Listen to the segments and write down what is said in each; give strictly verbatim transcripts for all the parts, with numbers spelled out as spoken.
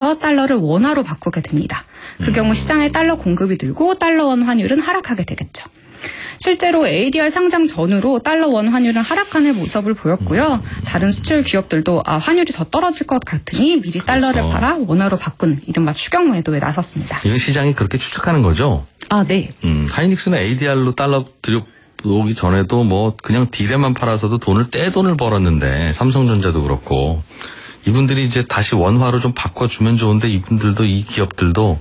상승하면서 달러를 원화로 바꾸게 됩니다. 그 경우 시장에 달러 공급이 늘고 달러 원 환율은 하락하게 되겠죠. 실제로 에이디알 상장 전후로 달러 원 환율은 하락하는 모습을 보였고요. 다른 수출 기업들도 아, 환율이 더 떨어질 것 같으니 미리 달러를 그렇죠. 팔아 원화로 바꾸는 이른바 추경 매도에 나섰습니다. 이건 시장이 그렇게 추측하는 거죠? 아, 네. 음, 하이닉스는 에이디알로 달러 들여오기 전에도 뭐 그냥 딜에만 팔아서도 돈을 떼돈을 벌었는데 삼성전자도 그렇고 이분들이 이제 다시 원화로 좀 바꿔주면 좋은데 이분들도 이 기업들도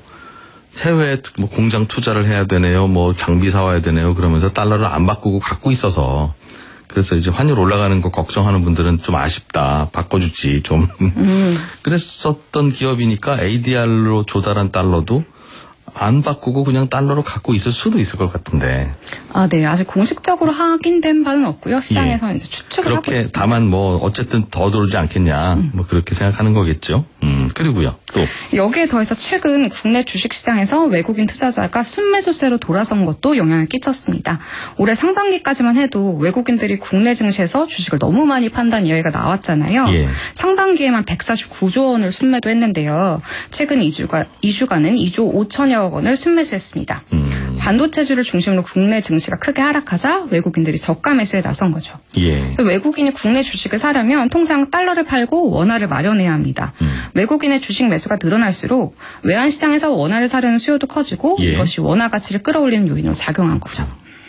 해외에 뭐 공장 투자를 해야 되네요. 뭐 장비 사와야 되네요. 그러면서 달러를 안 바꾸고 갖고 있어서 그래서 이제 환율 올라가는 거 걱정하는 분들은 좀 아쉽다. 바꿔주지 좀. 음. 그랬었던 기업이니까 에이디알로 조달한 달러도 안 바꾸고 그냥 달러로 갖고 있을 수도 있을 것 같은데. 아, 네. 아직 공식적으로 확인된 바는 없고요. 시장에서 예. 이제 추측을 하고 그렇게 있습니다. 다만 뭐 어쨌든 더 들어오지 않겠냐. 음. 뭐 그렇게 생각하는 거겠죠. 음. 그리고요. 또 여기에 더해서 최근 국내 주식시장에서 외국인 투자자가 순매수세로 돌아선 것도 영향을 끼쳤습니다. 올해 상반기까지만 해도 외국인들이 국내 증시에서 주식을 너무 많이 판다는 이야기가 나왔잖아요. 예. 상반기에만 백사십구조 원을 순매도했는데요. 최근 이 주간, 이 주간은 이조 오천여억 원을 순매수했습니다. 음. 반도체주를 중심으로 국내 증시가 크게 하락하자 외국인들이 저가 매수에 나선 거죠. 예. 그래서 외국인이 국내 주식을 사려면 통상 달러를 팔고 원화를 마련해야 합니다. 음. 외국인의 주식 매수가 늘어날수록 외환시장에서 원화를 사려는 수요도 커지고 예. 이것이 원화 가치를 끌어올리는 요인으로 작용한 거죠.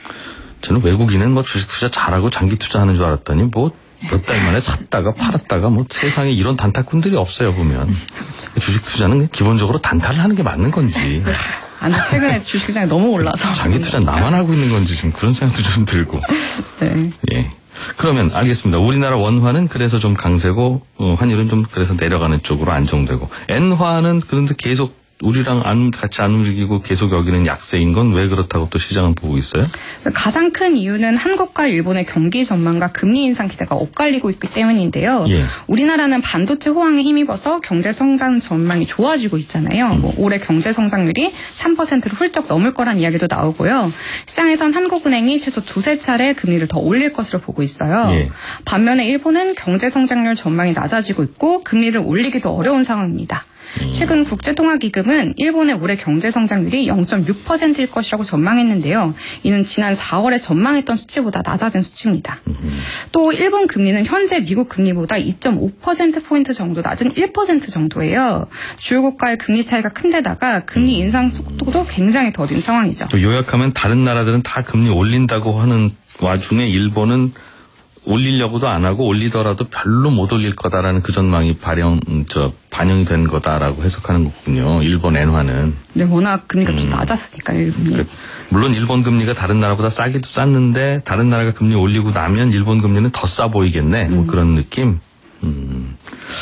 저는 외국인은 뭐 주식 투자 잘하고 장기 투자하는 줄 알았더니 뭐 몇 달 만에 샀다가 팔았다가 뭐 세상에 이런 단타꾼들이 없어요 보면. 주식 투자는 기본적으로 단타를 하는 게 맞는 건지. 아니 최근에 주식시장이 너무 올라서. 장기 투자 나만 하고 있는 건지 좀 그런 생각도 좀 들고. 네. 예. 그러면 알겠습니다. 우리나라 원화는 그래서 좀 강세고 어, 환율은 좀 그래서 내려가는 쪽으로 안정되고 엔화는 그런데 계속 우리랑 안, 같이 안 움직이고 계속 여기는 약세인 건 왜 그렇다고 또 시장은 보고 있어요? 가장 큰 이유는 한국과 일본의 경기 전망과 금리 인상 기대가 엇갈리고 있기 때문인데요. 예. 우리나라는 반도체 호황에 힘입어서 경제 성장 전망이 좋아지고 있잖아요. 음. 뭐 올해 경제 성장률이 삼 퍼센트를 훌쩍 넘을 거란 이야기도 나오고요. 시장에선 한국은행이 최소 두세 차례 금리를 더 올릴 것으로 보고 있어요. 예. 반면에 일본은 경제 성장률 전망이 낮아지고 있고 금리를 올리기도 어려운 상황입니다. 최근 국제통화기금은 일본의 올해 경제 성장률이 영 점 육 퍼센트일 것이라고 전망했는데요. 이는 지난 사월에 전망했던 수치보다 낮아진 수치입니다. 또 일본 금리는 현재 미국 금리보다 이 점 오 퍼센트포인트 정도 낮은 일 퍼센트 정도예요. 주요 국가의 금리 차이가 큰 데다가 금리 인상 속도도 굉장히 더딘 상황이죠. 또 요약하면 다른 나라들은 다 금리 올린다고 하는 와중에 일본은 올리려고도 안 하고 올리더라도 별로 못 올릴 거다라는 그 전망이 발영, 저, 반영이 된 거다라고 해석하는 거군요. 일본 엔화는. 네, 워낙 금리가 음. 좀 낮았으니까, 일본이. 그, 물론 일본 금리가 다른 나라보다 싸기도 쌌는데 다른 나라가 금리 올리고 나면 일본 금리는 더 싸 보이겠네. 음. 뭐 그런 느낌. 음,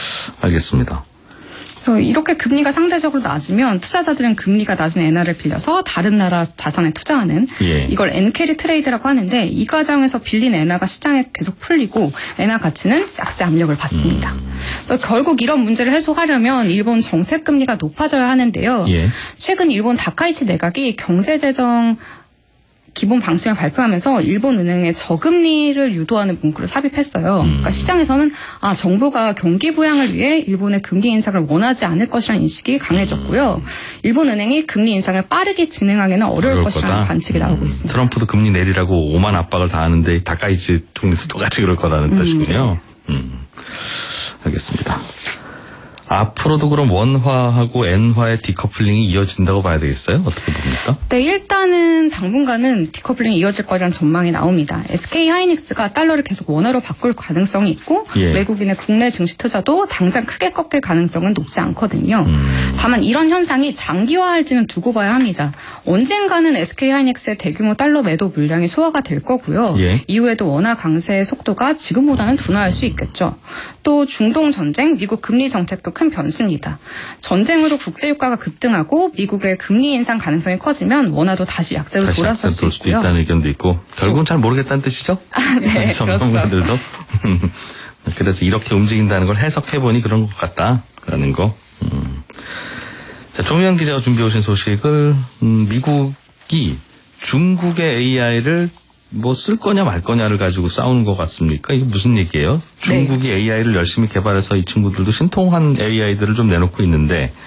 알겠습니다. 그래서 이렇게 금리가 상대적으로 낮으면 투자자들은 금리가 낮은 엔화를 빌려서 다른 나라 자산에 투자하는 예. 이걸 엔캐리 트레이드라고 하는데 이 과정에서 빌린 엔화가 시장에 계속 풀리고 엔화 가치는 약세 압력을 받습니다. 음. 그래서 결국 이런 문제를 해소하려면 일본 정책 금리가 높아져야 하는데요. 예. 최근 일본 다카이치 내각이 경제재정 기본 방침을 발표하면서 일본 은행의 저금리를 유도하는 문구를 삽입했어요. 음. 그러니까 시장에서는 아 정부가 경기 부양을 위해 일본의 금리 인상을 원하지 않을 것이라는 인식이 강해졌고요. 음. 일본 은행이 금리 인상을 빠르게 진행하기는 어려울 것이라는 거다. 관측이 음. 나오고 있습니다. 트럼프도 금리 내리라고 오만 압박을 다 하는데 다카이치 총리도 똑같이 그럴 거라는 음. 뜻이군요. 음. 알겠습니다. 앞으로도 그럼 원화하고 엔화의 디커플링이 이어진다고 봐야 되겠어요? 어떻게 봅니까? 네, 일단은 당분간은 디커플링이 이어질 거라는 전망이 나옵니다. 에스케이하이닉스가 달러를 계속 원화로 바꿀 가능성이 있고 예. 외국인의 국내 증시 투자도 당장 크게 꺾일 가능성은 높지 않거든요. 음. 다만 이런 현상이 장기화할지는 두고 봐야 합니다. 언젠가는 에스케이하이닉스의 대규모 달러 매도 물량이 소화가 될 거고요. 예. 이후에도 원화 강세의 속도가 지금보다는 둔화할 수 있겠죠. 또 중동 전쟁, 미국 금리 정책도 큰 변수입니다. 전쟁으로 국제유가가 급등하고 미국의 금리 인상 가능성이 커지면 원화도 다시 약세로 다시 돌아설 수 있고요. 수도 있다는 의견도 있고 결국은 잘 모르겠다는 뜻이죠? 아, 네, 전문가들도. 그렇죠. 그래서 이렇게 움직인다는 걸 해석해보니 그런 것 같다라는 거. 음. 자, 조미영 기자가 준비해 오신 소식을 음, 미국이 중국의 에이아이를 뭐 쓸 거냐 말 거냐를 가지고 싸우는 것 같습니까? 이게 무슨 얘기예요? 중국이 네. 에이아이를 열심히 개발해서 이 친구들도 신통한 에이아이들을 좀 내놓고 있는데